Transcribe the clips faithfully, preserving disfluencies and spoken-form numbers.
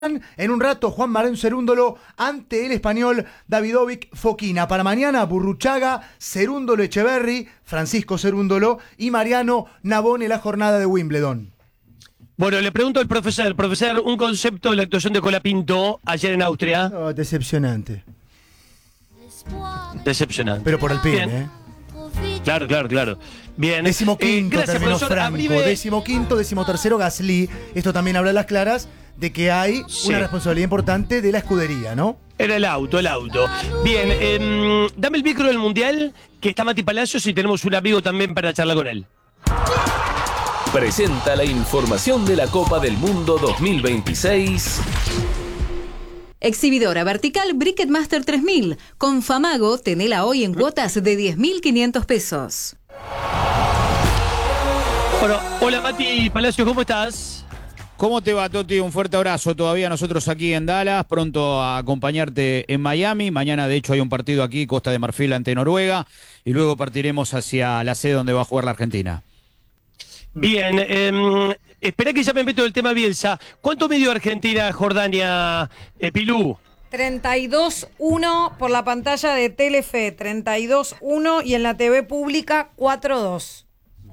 En un rato, Juan Martín Cerúndolo ante el español Davidovic Fokina. Para mañana, Burruchaga, Cerúndolo Echeverry, Francisco Cerúndolo y Mariano Navone, la jornada de Wimbledon. Bueno, le pregunto al profesor, profesor, un concepto de la actuación de Colapinto ayer en Austria. Oh, decepcionante. Decepcionante. Pero por el pin, Bien. ¿eh? Claro, claro, claro. Bien. Décimo quinto, eh, gracias, terminó profesor. Franco. Abrime... Décimo quinto, décimo tercero, Gasly. Esto también habla a las claras de que hay Sí. una responsabilidad importante de la escudería, ¿no? Era el auto, el auto. Bien, eh, dame el micro del Mundial, que está Mati Palacios y tenemos un amigo también para charlar con él. Presenta la información de la Copa del Mundo dos mil veintiséis. Exhibidora vertical Briquet Master tres mil. Con Famago, tenela hoy en cuotas de diez mil quinientos pesos. Bueno, hola Mati Palacios, ¿cómo estás? ¿Cómo te va, Toti? Un fuerte abrazo. Todavía nosotros aquí en Dallas, pronto a acompañarte en Miami. Mañana, de hecho, hay un partido aquí, Costa de Marfil ante Noruega, y luego partiremos hacia la sede donde va a jugar la Argentina. Bien, eh, espera que ya me meto el tema Bielsa. ¿Cuánto midió Argentina, Jordania, eh, Pilú? treinta y dos uno por la pantalla de Telefe, treinta y dos uno y en la T V pública cuatro dos.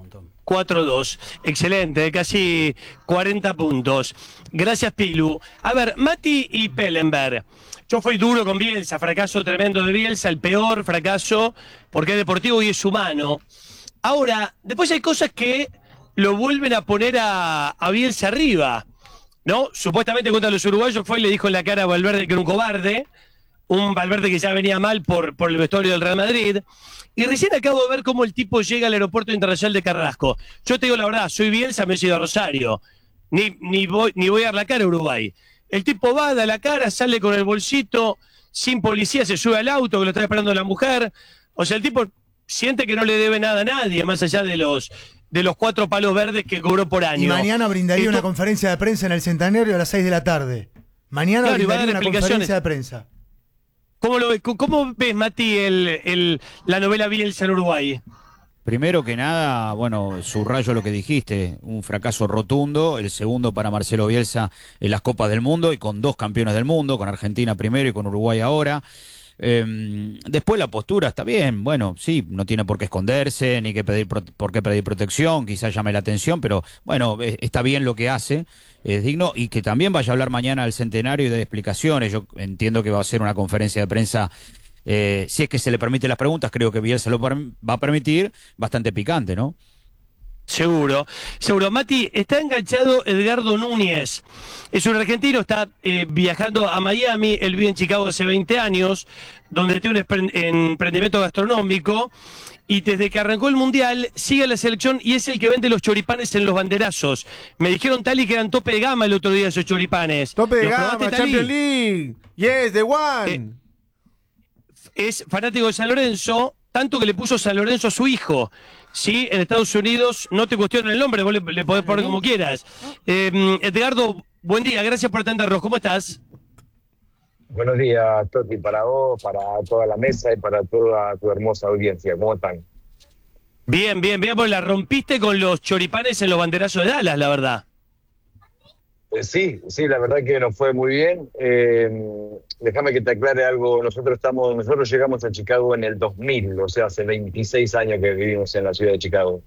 cuatro dos. Excelente, casi cuarenta puntos. Gracias, Pilu. A ver, Mati y Pellenberg. Yo fui duro con Bielsa, fracaso tremendo de Bielsa, el peor fracaso, porque es deportivo y es humano. Ahora, después hay cosas que lo vuelven a poner a, a Bielsa arriba, ¿no? Supuestamente contra los uruguayos fue y le dijo en la cara a Valverde que era un cobarde, un Valverde que ya venía mal por, por el vestuario del Real Madrid. Y recién acabo de ver cómo el tipo llega al aeropuerto internacional de Carrasco. Yo te digo la verdad, soy Bielsa, me he ido a Rosario. Ni, ni, voy, ni voy a dar la cara a Uruguay. El tipo va, da la cara, sale con el bolsito, sin policía, se sube al auto que lo está esperando la mujer. O sea, el tipo siente que no le debe nada a nadie, más allá de los, de los cuatro palos verdes que cobró por año. Y mañana brindaría Esto... una conferencia de prensa en el Centenario a las seis de la tarde. Mañana claro, brindaría una conferencia de prensa. ¿Cómo, lo ves, ¿Cómo ves, Mati, el, el, la novela Bielsa en Uruguay? Primero que nada, bueno, subrayo lo que dijiste, un fracaso rotundo, el segundo para Marcelo Bielsa en las Copas del Mundo y con dos campeones del mundo, con Argentina primero y con Uruguay ahora. Eh, después la postura está bien, bueno, sí, no tiene por qué esconderse, ni que pedir por qué pedir protección, quizás llame la atención, pero bueno, eh, está bien lo que hace, es digno, y que también vaya a hablar mañana al Centenario y de explicaciones. Yo entiendo que va a ser una conferencia de prensa, eh, si es que se le permiten las preguntas, creo que Bielsa lo va a permitir, bastante picante, ¿no? Seguro, seguro. Mati, está enganchado Edgardo Núñez. Es un argentino, está eh, viajando a Miami. Él vive en Chicago hace veinte años, donde tiene un emprendimiento gastronómico. Y desde que arrancó el Mundial, sigue la selección y es el que vende los choripanes en los banderazos. Me dijeron, Tali, que eran tope de gama el otro día esos choripanes. Tope de ¿Los gama, probaste, Champions Tali? League. Yes, the one. Eh, es fanático de San Lorenzo, tanto que le puso San Lorenzo a su hijo. Sí, en Estados Unidos, no te cuestiono el nombre, vos le, le podés poner como quieras. Eh, Edgardo, buen día, gracias por tanto arroz. ¿Cómo estás? Buenos días, Toti, para vos, para toda la mesa y para toda tu hermosa audiencia. ¿Cómo están? Bien, bien, bien, pues la rompiste con los choripanes en los banderazos de Dallas, la verdad. Eh, sí, sí, la verdad que nos fue muy bien. Eh, déjame que te aclare algo. Nosotros estamos, nosotros llegamos a Chicago en el dos mil, o sea, hace veintiséis años que vivimos en la ciudad de Chicago.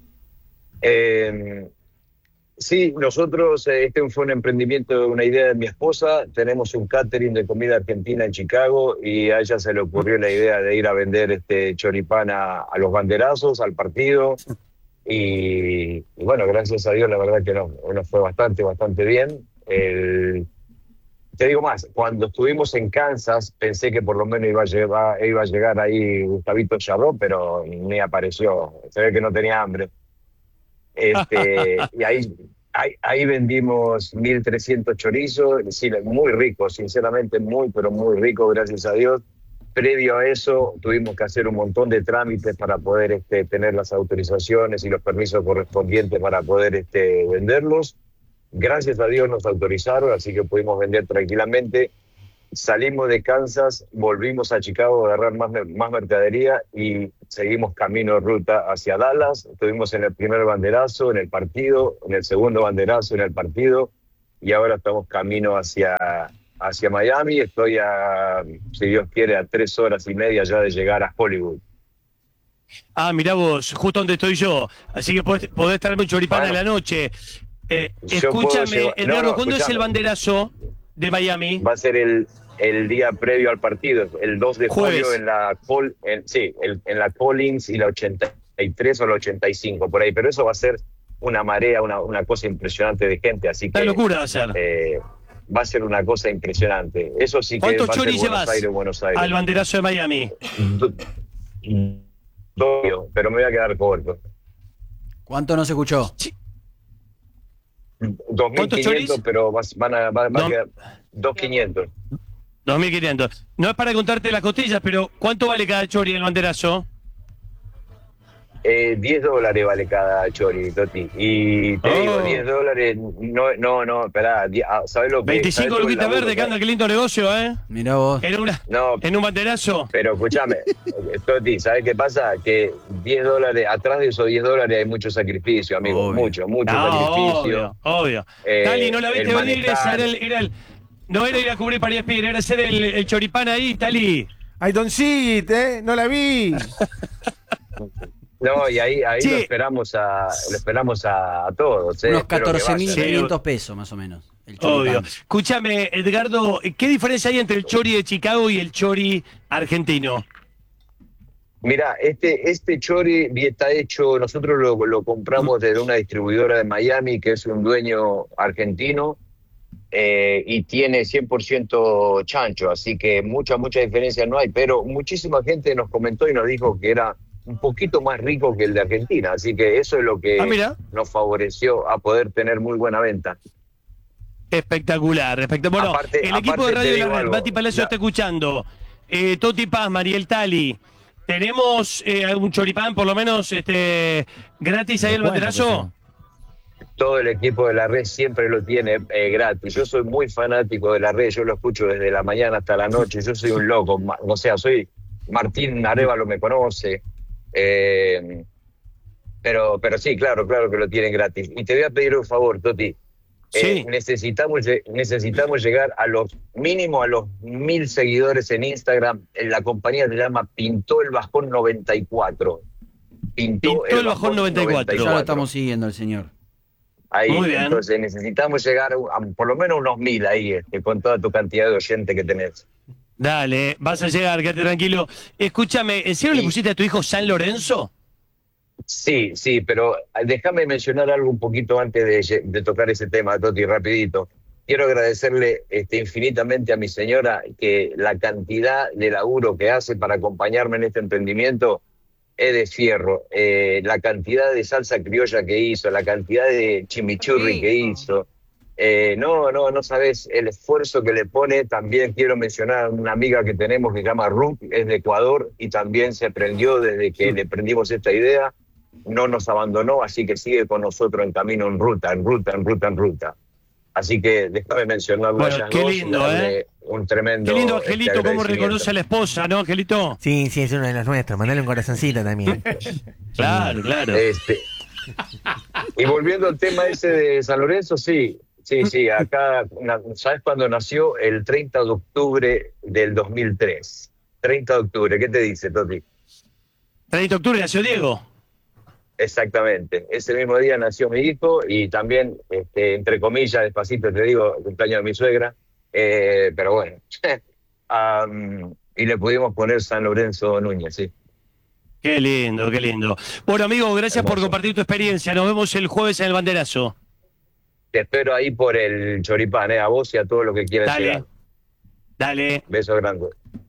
Eh, sí, nosotros, eh, este fue un emprendimiento, una idea de mi esposa. Tenemos un catering de comida argentina en Chicago y a ella se le ocurrió la idea de ir a vender este choripán a, a los banderazos, al partido. Y, y bueno, gracias a Dios, la verdad que no, nos fue bastante, bastante bien. El, te digo más, cuando estuvimos en Kansas, pensé que por lo menos iba a llevar, iba a llegar ahí Gustavito Charrot, pero ni apareció. Se ve que no tenía hambre. Este, y ahí, ahí, ahí vendimos mil trescientos chorizos, sí, muy rico, sinceramente, muy, pero muy rico, gracias a Dios. Previo a eso tuvimos que hacer un montón de trámites para poder este, tener las autorizaciones y los permisos correspondientes para poder este, venderlos. Gracias a Dios nos autorizaron, así que pudimos vender tranquilamente. Salimos de Kansas, volvimos a Chicago a agarrar más, más mercadería y seguimos camino de ruta hacia Dallas. Estuvimos en el primer banderazo, en el partido, en el segundo banderazo, en el partido. y ahora estamos camino hacia, hacia Miami. Estoy a, si Dios quiere, a tres horas y media ya de llegar a Hollywood. Ah, mirá vos, justo donde estoy yo. Así que podés, podés traerme un choripán Bueno. a la noche. Eh, Yo puedo escúchame, llevar- Edgardo, no, no, ¿cuándo es el escuchame. banderazo de Miami? Va a ser el, el día previo al partido, el dos de Jueves. julio en la Col- en, sí, el- en la Collins y la ochenta y tres o la ochenta y cinco, por ahí. Pero eso va a ser una marea, una, una cosa impresionante de gente. Así Una que locura va a ser. eh, va a ser una cosa impresionante. Eso sí que va a ¿Cuántos ser choris Buenos llevas Aires, Buenos Aires. al banderazo de Miami? Do- do- pero me voy a quedar corto. ¿Cuánto no se escuchó? dos mil ¿Cuántos quinientos, choris? pero vas- van a, va, va a No. quedar dos mil quinientos. dos mil quinientos. No es para contarte las costillas, pero ¿cuánto vale cada chori en el banderazo? Eh, diez dólares vale cada chori, Toti. Y te Oh. digo, diez dólares, no, no, no, esperá, die- ah, ¿sabes lo que? veinticinco ¿sabes todo el luquitas laburo verdes, que hay? anda, qué lindo negocio, ¿eh? Mirá vos. En, una, No, en un banderazo. pero escúchame, Toti, ¿sabes qué pasa? Que diez dólares, atrás de esos diez dólares hay mucho sacrificio, amigo, Obvio. mucho, mucho No, sacrificio. obvio, obvio. Eh, Tali, no la el viste venir, manejar. esa era el, era el- no era ir a cubrir para E S P N, era hacer el, el choripán ahí, Tali. I don't see it, ¿eh? No la vi. No, y ahí, ahí Sí. lo esperamos a, lo esperamos a, a todos. eh, Unos espero que catorce mil vayan. quinientos pesos más o menos. El choripán. Obvio. Escúchame, Edgardo, ¿qué diferencia hay entre el chori de Chicago y el chori argentino? Mira, este, este chori está hecho, nosotros lo, lo compramos desde una distribuidora de Miami, que es un dueño argentino, eh, y tiene cien por ciento chancho, así que mucha, mucha diferencia no hay, pero muchísima gente nos comentó y nos dijo que era un poquito más rico que el de Argentina, así que eso es lo que Ah, mira. nos favoreció a poder tener muy buena venta. Espectacular, espectacular. Bueno, Aparte- el equipo aparte de Radio te de digo la algo, Mati Palacio la- está escuchando. Eh, Toti Paz, Mariel Tali. ¿Tenemos eh, un choripán por lo menos este gratis ahí el Bueno, banderazo? Todo el equipo de la red siempre lo tiene eh, gratis. Yo soy muy fanático de la red, yo lo escucho desde la mañana hasta la noche. Yo soy un loco, ma- o sea, soy Martín Arévalo me conoce. eh, pero, pero sí, claro, claro que lo tienen gratis. Y te voy a pedir un favor, Toti. Eh, Sí. necesitamos, lle- necesitamos llegar a los mínimo a los mil seguidores en Instagram. En la compañía se llama Pintó el Bajón noventa y cuatro. Pintó el Bajón noventa y cuatro. Ya lo estamos siguiendo el señor. Ahí, Muy bien. entonces necesitamos llegar a, a por lo menos unos mil ahí, este, con toda tu cantidad de oyentes que tenés. Dale, vas a llegar, quédate tranquilo. Escúchame, ¿en serio le Sí. pusiste a tu hijo San Lorenzo? Sí, sí, pero déjame mencionar algo un poquito antes de, lle- de tocar ese tema, Toti, rapidito. Quiero agradecerle este, infinitamente a mi señora que la cantidad de laburo que hace para acompañarme en este emprendimiento es de fierro. Eh, la cantidad de salsa criolla que hizo, la cantidad de chimichurri que hizo. Eh, no, no, no sabes el esfuerzo que le pone. También quiero mencionar a una amiga que tenemos que se llama Ruth, es de Ecuador y también se prendió desde que le prendimos esta idea. No nos abandonó, así que sigue con nosotros en camino, en ruta, en ruta, en ruta, en ruta. Así que déjame mencionarlo Bueno, a ellas qué dos, lindo, darle ¿eh? un tremendo. Qué lindo, este, Angelito, cómo agradecimiento. reconoce a la esposa, ¿no, Angelito? Sí, sí, es uno de los nuestros. Mandale un corazoncito también. Claro, claro. Este, y volviendo al tema ese de San Lorenzo, sí, sí, sí, acá, na- ¿sabes cuándo nació? El treinta de octubre del dos mil tres. treinta de octubre, ¿qué te dice, Toti? treinta de octubre nació Diego. Exactamente. Ese mismo día nació mi hijo y también, este, entre comillas, despacito te digo, el cumpleaños de mi suegra. Eh, pero bueno. Am, y le pudimos poner San Lorenzo Núñez, sí. Qué lindo, qué lindo. Bueno, amigo, gracias por Hermoso. compartir tu experiencia. Nos vemos el jueves en el banderazo. Te espero ahí por el choripán, ¿eh? A vos y a todos los que quieran Dale. llegar. Dale. Beso grande.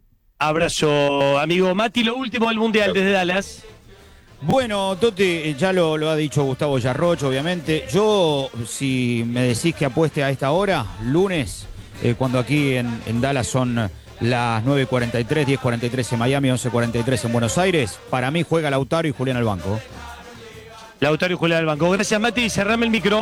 Abrazo, amigo. Mati, lo último del Mundial desde Dallas. Bueno, Toti, ya lo, lo ha dicho Gustavo Yarroch, obviamente. Yo, si me decís que apueste a esta hora, lunes, eh, cuando aquí en, en Dallas son las nueve cuarenta y tres, diez cuarenta y tres en Miami, once cuarenta y tres en Buenos Aires, para mí juega Lautaro y Julián al banco. Lautaro y Julián del Banco. Gracias, Mati. Cerrame el micro.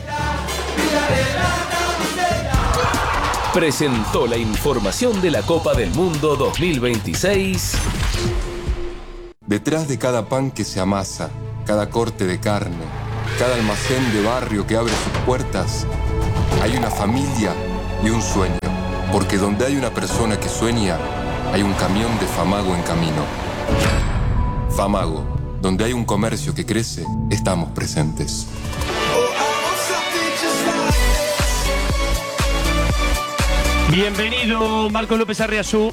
Presentó la información de la Copa del Mundo dos mil veintiséis. Detrás de cada pan que se amasa, cada corte de carne, cada almacén de barrio que abre sus puertas, hay una familia y un sueño. Porque donde hay una persona que sueña, hay un camión de Famago en camino. Famago, donde hay un comercio que crece, estamos presentes. Bienvenido, Marcos López Arriazú.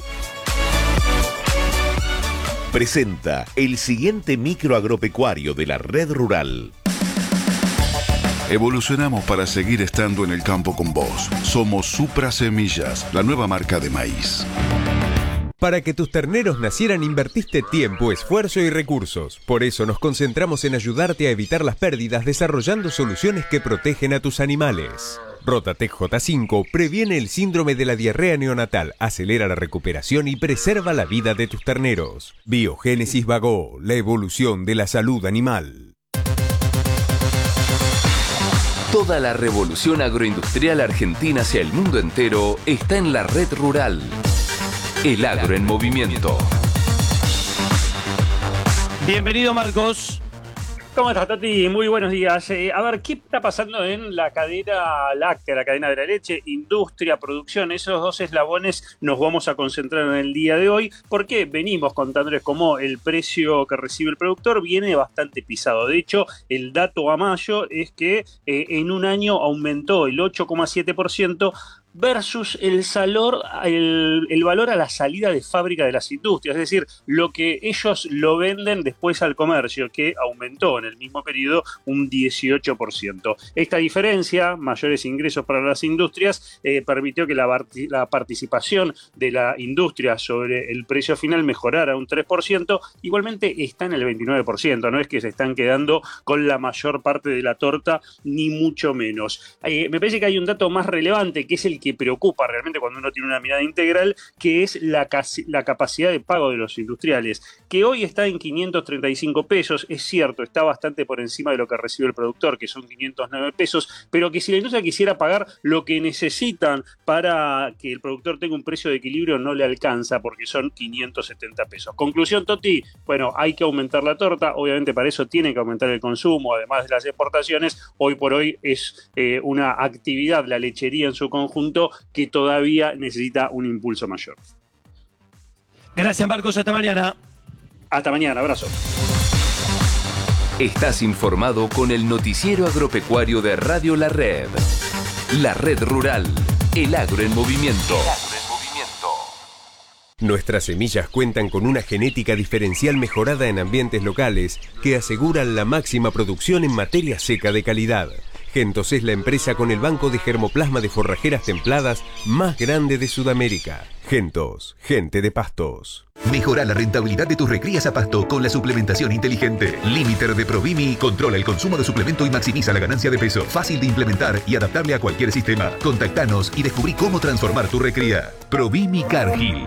Presenta el siguiente micro agropecuario de la Red Rural. Evolucionamos para seguir estando en el campo con vos. Somos Supra Semillas, la nueva marca de maíz. Para que tus terneros nacieran invertiste tiempo, esfuerzo y recursos. Por eso nos concentramos en ayudarte a evitar las pérdidas desarrollando soluciones que protegen a tus animales. Rotatec J cinco previene el síndrome de la diarrea neonatal, acelera la recuperación y preserva la vida de tus terneros. Biogénesis Bagó, la evolución de la salud animal. Toda la revolución agroindustrial argentina hacia el mundo entero está en la Red Rural. El agro en movimiento. Bienvenido, Marcos. ¿Cómo estás, Tati? Muy buenos días. Eh, a ver, ¿qué está pasando en la cadena láctea, la cadena de la leche, industria, producción? Esos dos eslabones nos vamos a concentrar en el día de hoy, porque venimos contándoles cómo el precio que recibe el productor viene bastante pisado. De hecho, el dato a mayo es que eh, en un año aumentó el ocho coma siete por ciento versus el, salor, el, el valor a la salida de fábrica de las industrias, es decir, lo que ellos lo venden después al comercio, que aumentó en el mismo periodo un dieciocho por ciento. Esta diferencia, mayores ingresos para las industrias, eh, permitió que la, la participación de la industria sobre el precio final mejorara un tres por ciento, igualmente está en el veintinueve por ciento, no es que se están quedando con la mayor parte de la torta, ni mucho menos. Eh, me parece que hay un dato más relevante, que es el que preocupa realmente cuando uno tiene una mirada integral, que es la, la capacidad de pago de los industriales, que hoy está en quinientos treinta y cinco pesos, es cierto, está bastante por encima de lo que recibe el productor, que son quinientos nueve pesos, pero que si la industria quisiera pagar lo que necesitan para que el productor tenga un precio de equilibrio, no le alcanza, porque son quinientos setenta pesos. Conclusión, Toti, bueno, hay que aumentar la torta, obviamente para eso tiene que aumentar el consumo, además de las exportaciones. Hoy por hoy es eh, una actividad, la lechería en su conjunto, que todavía necesita un impulso mayor. Gracias, Marcos. Hasta mañana. Hasta mañana. Abrazo. Estás informado con el noticiero agropecuario de Radio La Red. La Red Rural. El agro en movimiento. Nuestras semillas cuentan con una genética diferencial mejorada en ambientes locales que aseguran la máxima producción en materia seca de calidad. Gentos es la empresa con el banco de germoplasma de forrajeras templadas más grande de Sudamérica. Gentos, gente de pastos. Mejora la rentabilidad de tus recrías a pasto con la suplementación inteligente. Limiter de Provimi controla el consumo de suplemento y maximiza la ganancia de peso. Fácil de implementar y adaptable a cualquier sistema. Contactanos y descubrí cómo transformar tu recría. Provimi Cargill.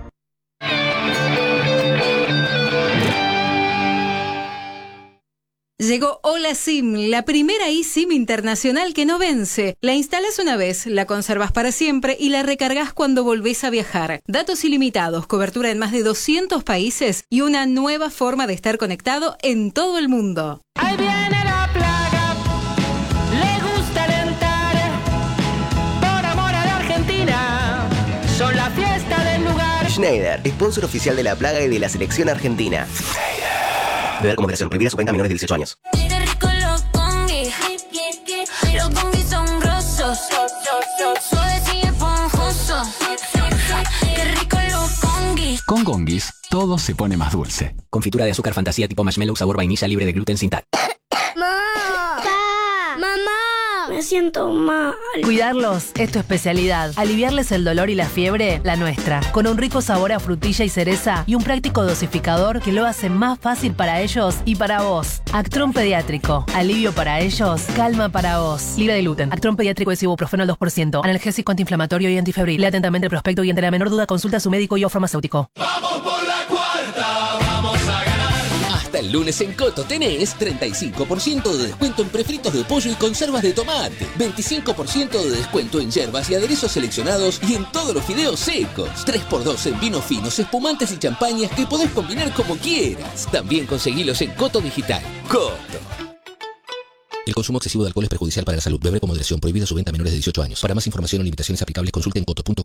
Llegó Hola SIM, la primera eSIM internacional que no vence. La instalas una vez, la conservas para siempre y la recargas cuando volvés a viajar. Datos ilimitados, cobertura en más de doscientos países y una nueva forma de estar conectado en todo el mundo. Ahí viene la plaga, le gusta alentar, por amor a la Argentina, son la fiesta del lugar. Schneider, sponsor oficial de la plaga y de la selección argentina. Beber como moderación, prohibir a su cuenta a menores de dieciocho años. Qué rico los congis, los congis son grosos, suaves y esponjosos. Qué rico los congis. Con Gongis, todo se pone más dulce. Confitura de azúcar fantasía tipo marshmallow sabor vainilla libre de gluten sin tal. ¡Mamá! ¡Pa! ¡Mamá! Me siento mal. Cuidarlos es tu especialidad. Aliviarles el dolor y la fiebre, la nuestra. Con un rico sabor a frutilla y cereza y un práctico dosificador que lo hace más fácil para ellos y para vos. Actron Pediátrico. Alivio para ellos, calma para vos. Libre de gluten. Actron Pediátrico es ibuprofeno al dos por ciento. Analgésico antiinflamatorio y antifebril. Lea atentamente el prospecto y ante la menor duda consulta a su médico y o farmacéutico. Vamos por la cuarta, vamos a ganar. Hasta el lunes en Coto tenés treinta y cinco por ciento de descuento en prefritos de pollo y conservas de tomate, veinticinco por ciento de descuento en hierbas y aderezos seleccionados y en todos los fideos secos, tres por dos en vinos finos, espumantes y champañas que podés combinar como quieras. También conseguilos en Coto Digital. Coto. El consumo excesivo de alcohol es perjudicial para la salud. Beber con moderación. Prohibida su venta a menores de dieciocho años. Para más información o limitaciones aplicables, consulte en coto punto com.